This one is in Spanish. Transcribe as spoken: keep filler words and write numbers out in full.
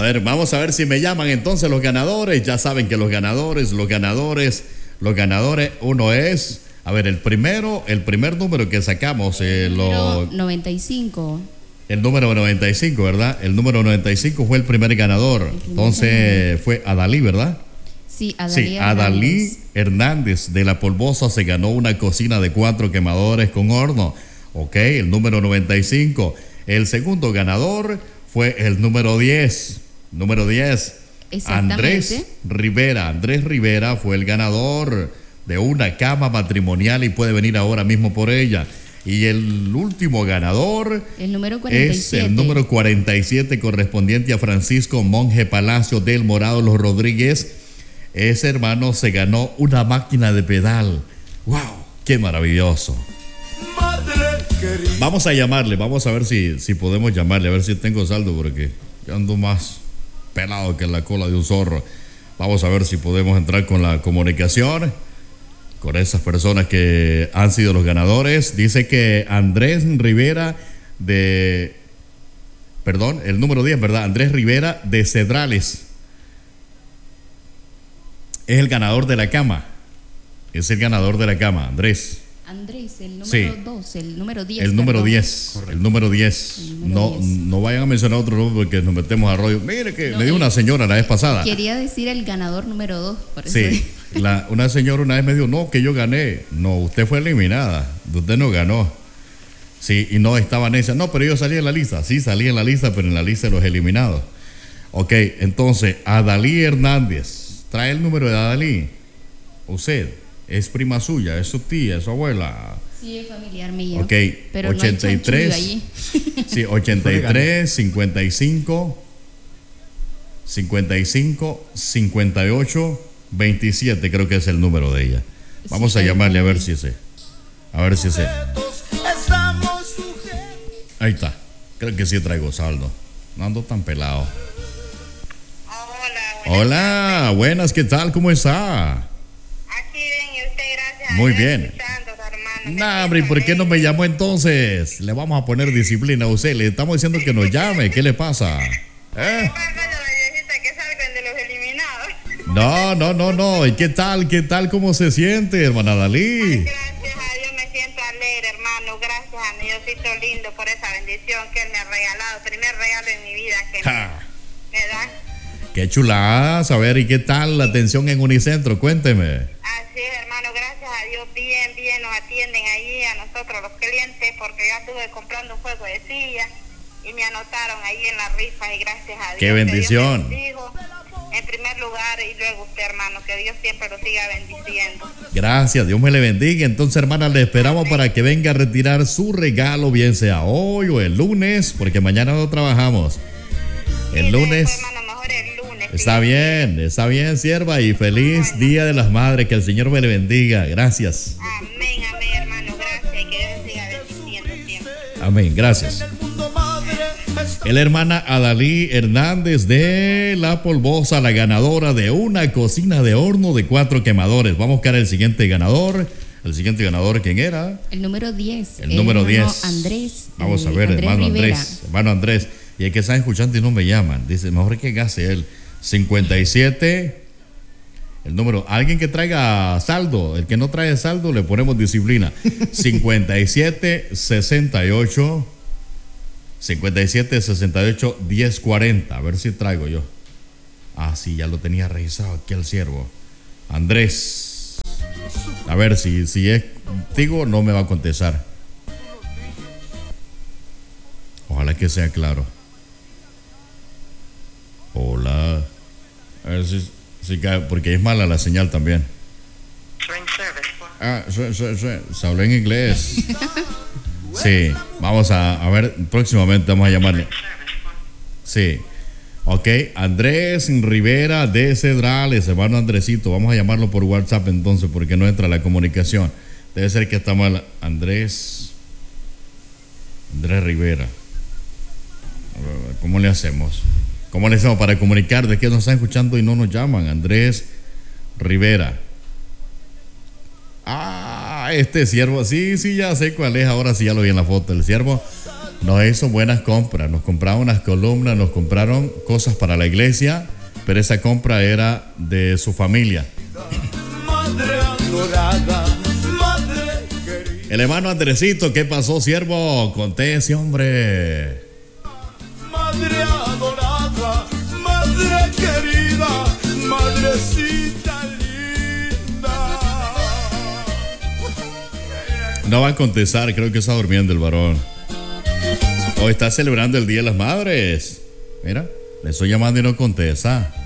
ver, vamos a ver si me llaman entonces los ganadores. Ya saben que los ganadores, los ganadores, los ganadores, uno es, a ver, el primero, el primer número que sacamos, eh, lo, noventa y cinco. El número noventa y cinco, ¿verdad? El número noventa y cinco fue el primer ganador. El primer entonces ganador. Fue Adalí, ¿verdad? Sí, Adalí, sí, Hernández. Adalí Hernández de La Polvosa se ganó una cocina de cuatro quemadores con horno. Ok, el número noventa y cinco. El segundo ganador fue el número diez. Número diez. Andrés Rivera. Andrés Rivera fue el ganador de una cama matrimonial y puede venir ahora mismo por ella. Y el último ganador el número cuarenta y siete. Es el número cuarenta y siete, correspondiente a Francisco Monje Palacio del Morado Los Rodríguez. Ese hermano se ganó una máquina de pedal. ¡Wow! ¡Qué maravilloso! Vamos a llamarle, vamos a ver si, si podemos llamarle, a ver si tengo saldo, porque yo ando más pelado que la cola de un zorro. Vamos a ver si podemos entrar con la comunicación con esas personas que han sido los ganadores. Dice que Andrés Rivera de... Perdón, el número diez, ¿verdad? Andrés Rivera de Cedrales es el ganador de la cama. Es el ganador de la cama, Andrés. Andrés, el número sí. dos, el número diez. El número diez, el número diez. El número no, diez. No vayan a mencionar otro número porque nos metemos a rollo. Mire que no, me dio una señora la vez pasada. Quería decir el ganador número dos. Por eso sí, la, una señora una vez me dijo, no, que yo gané. No, usted fue eliminada. Usted no ganó. Sí, y no estaba necia. No, pero yo salí en la lista. Sí, salí en la lista, pero en la lista de los eliminados. Ok, entonces, Adalí Hernández. Trae el número de Adalí. Usted. Es prima suya, es su tía, es su abuela. Sí, es familiar mío. Ok, pero ochenta y tres. No hay allí. Sí, ochenta y tres, cincuenta y cinco, cincuenta y cinco, cincuenta y ocho, veintisiete, creo que es el número de ella. Vamos sí, a llamarle a ver si es. A ver si es. Ahí está. Creo que sí traigo saldo. No ando tan pelado. Hola. Hola, buenas, ¿qué tal? ¿Cómo está? Muy bien. Nah, hombre, ¿por qué no me llamó entonces? Le vamos a poner disciplina a usted. Le estamos diciendo que nos llame. ¿Qué le pasa? ¿Eh? No, no, no, no. ¿Y qué tal? ¿Qué tal? ¿Cómo se siente, hermana Dalí? Ay, gracias a Dios me siento alegre, hermano. Gracias a mi Diosito lindo por esa bendición que Él me ha regalado. Primer regalo en mi vida que me, me da. Qué chulada. A ver, ¿y qué tal la atención en Unicentro? Cuénteme. Así es, hermano, gracias a Dios, bien, bien nos atienden allí a nosotros los clientes, porque yo estuve comprando un juego de silla y me anotaron ahí en la rifa y gracias a Dios. ¡Qué bendición! Que Dios bendijo en primer lugar y luego usted, hermano, que Dios siempre lo siga bendiciendo. Gracias, Dios me le bendiga. Entonces, hermana, le esperamos Amén. Para que venga a retirar su regalo, bien sea hoy o el lunes, porque mañana no trabajamos. El sí, lunes... Pues, hermano, mejor el lunes. Está sí, bien, está bien, sierva, y feliz bueno. Día de las Madres, que el Señor me le bendiga. Gracias. Amén, amén, hermano, gracias, y que Dios siga bendiciendo siempre. Amén, gracias. Es la hermana Adalí Hernández de La Polvosa, la ganadora de una cocina de horno de cuatro quemadores. Vamos a buscar el siguiente ganador. El siguiente ganador, ¿quién era? El número diez. El, el número diez. Andrés. Vamos a ver, Andrés hermano Rivera. Andrés. Hermano Andrés. Y el que está escuchando y no me llaman. Dice, mejor que gase él. cincuenta y siete. El número. Alguien que traiga saldo. El que no trae saldo, le ponemos disciplina. cincuenta y siete, sesenta y ocho. cincuenta y siete, sesenta y ocho, diez cuarenta. A ver si traigo yo. Ah, sí, ya lo tenía registrado aquí el siervo. Andrés. A ver si, si es contigo, no me va a contestar. Ojalá que sea claro. Hola. A ver si, si cae, porque es mala la señal también. Ah, sí, sí, sí. Se habló en inglés. Sí, vamos a, a ver, próximamente vamos a llamarle. Sí, ok, Andrés Rivera de Cedrales, hermano Andresito, vamos a llamarlo por WhatsApp entonces porque no entra la comunicación. Debe ser que está mal. Andrés Andrés Rivera. ¿Cómo le hacemos? ¿Cómo le hacemos para comunicar de que nos están escuchando y no nos llaman? Andrés Rivera. Ah, este siervo, sí, sí, ya sé cuál es, ahora sí ya lo vi en la foto. El siervo nos hizo buenas compras. Nos compraron unas columnas, nos compraron cosas para la iglesia, pero esa compra era de su familia. Madre adorada, madre querida. El hermano Andresito, ¿qué pasó, siervo? Contése, hombre. Madre adorada, madre querida, madrecita linda. No va a contestar, creo que está durmiendo el varón. O está celebrando el Día de las Madres. Mira, le estoy llamando y no contesta.